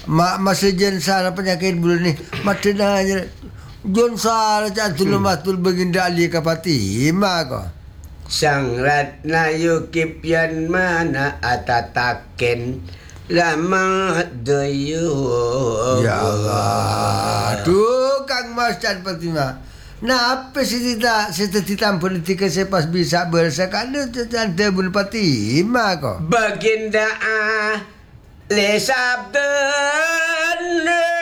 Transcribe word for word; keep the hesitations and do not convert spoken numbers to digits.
Ma masih jensara penyakit bulu ni. Mati nanya. Jensara cantul matul baginda Ali kapati ma ko. Sang Ratna Yukip yan mana atataken lama doyo. Ya Allah. Tuh Kang Mas Chan Fatima. Nah, apa sih tidak setetitan politika saya pas bisa bersakan itu cantik bulu Fatima ko. Baginda ah le sabden